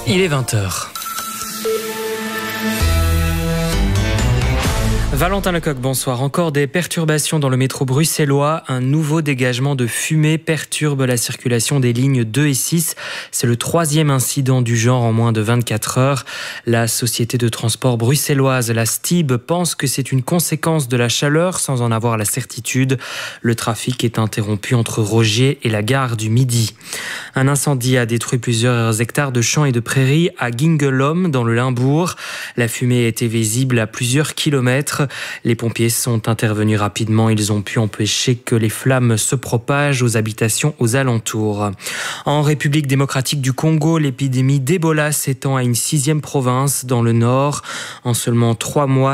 Il est 20h. Valentin Lecoq, bonsoir. Encore des perturbations dans le métro bruxellois. Un nouveau dégagement de fumée perturbe la circulation des lignes 2 et 6. C'est le 3e incident du genre en moins de 24 heures. La société de transport bruxelloise, la STIB, pense que c'est une conséquence de la chaleur sans en avoir la certitude. Le trafic est interrompu entre Rogier et la gare du Midi. Un incendie a détruit plusieurs hectares de champs et de prairies à Gingelom, dans le Limbourg. La fumée était visible à plusieurs kilomètres. Les pompiers sont intervenus rapidement. Ils ont pu empêcher que les flammes se propagent aux habitations aux alentours. En République démocratique du Congo, l'épidémie d'Ebola s'étend à une 6e province dans le nord. En seulement 3 mois,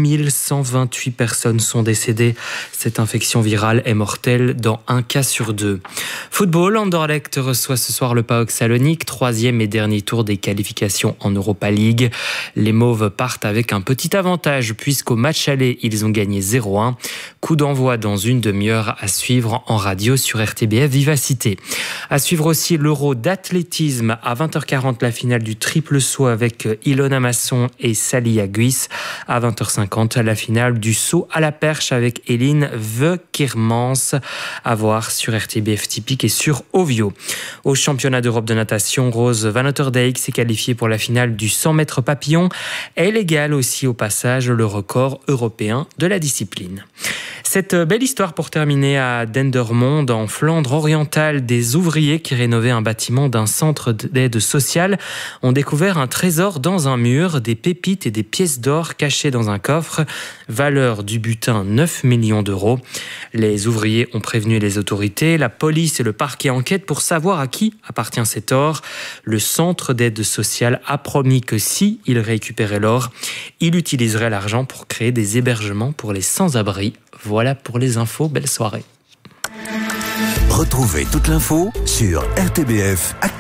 2128 personnes sont décédées. Cette infection virale est mortelle dans 1 cas sur 2. Football, Anderlecht reçoit ce soir le PAOK Salonique, 3e et dernier tour des qualifications en Europa League. Les Mauves partent avec un petit avantage puisqu'au match aller, ils ont gagné 0-1. Coup d'envoi dans une demi-heure à suivre en radio sur RTBF Vivacité. À suivre aussi l'Euro d'athlétisme à 20h40, la finale du triple saut avec Ilona Masson et Sally Aguis. À 20h50, la finale du saut à la perche avec Eline Veukermans. À voir sur RTBF Typique et sur Ovio. Au championnat d'Europe de natation, Rose Van Otterdijk s'est qualifiée pour la finale du 100 mètres papillon. Elle égale aussi au passage le record européen de la discipline. Cette belle histoire pour terminer à Dendermonde, en Flandre orientale. Des ouvriers qui rénovaient un bâtiment d'un centre d'aide sociale ont découvert un trésor dans un mur, des pépites et des pièces d'or cachées dans un coffre. Valeur du butin 9 millions d'euros. Les ouvriers ont prévenu les autorités. La police et le parquet enquêtent pour savoir à qui appartient cet or. Le centre d'aide sociale a promis que si il récupérait l'or, il utiliserait l'argent pour créer des hébergements pour les sans-abri. Voilà pour les infos, belle soirée. Retrouvez toute l'info sur RTBF Actu.